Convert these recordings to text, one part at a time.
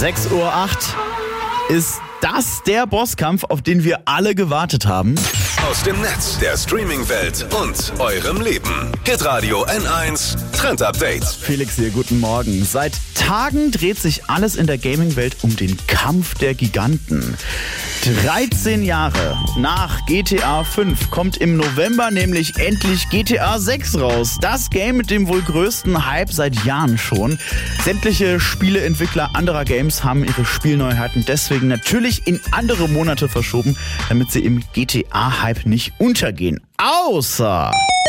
6:08 Uhr ist das der Bosskampf, auf den wir alle gewartet haben. Aus dem Netz, der Streaming-Welt und eurem Leben. Hitradio N1 Trend Update. Felix hier, guten Morgen. Seit Tagen dreht sich alles in der Gaming-Welt um den Kampf der Giganten. 13 Jahre nach GTA 5 kommt im November nämlich endlich GTA 6 raus. Das Game mit dem wohl größten Hype seit Jahren schon. Sämtliche Spieleentwickler anderer Games haben ihre Spielneuheiten deswegen natürlich in andere Monate verschoben, damit sie im GTA-Hype nicht untergehen. Außer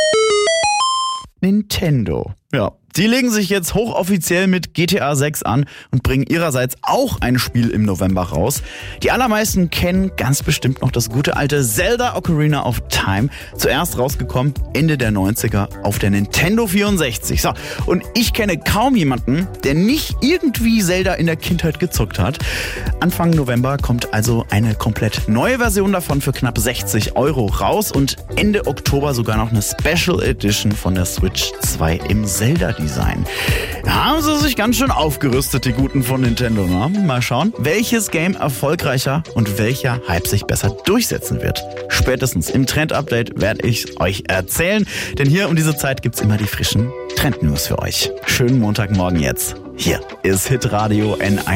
Nintendo. Ja, die legen sich jetzt hochoffiziell mit GTA 6 an und bringen ihrerseits auch ein Spiel im November raus. Die allermeisten kennen ganz bestimmt noch das gute alte Zelda Ocarina of Time. Zuerst rausgekommen Ende der 90er auf der Nintendo 64. So, und ich kenne kaum jemanden, der nicht irgendwie Zelda in der Kindheit gezockt hat. Anfang November kommt also eine komplett neue Version davon für knapp 60 € raus und Ende Oktober sogar noch eine Special Edition von der Switch 2 im Zelda-Design. Da haben sie sich ganz schön aufgerüstet, die Guten von Nintendo. Na? Mal schauen, welches Game erfolgreicher und welcher Hype sich besser durchsetzen wird. Spätestens im Trend-Update werde ich euch erzählen, denn hier um diese Zeit gibt's immer die frischen Trend-News für euch. Schönen Montagmorgen jetzt. Hier ist Hitradio N1.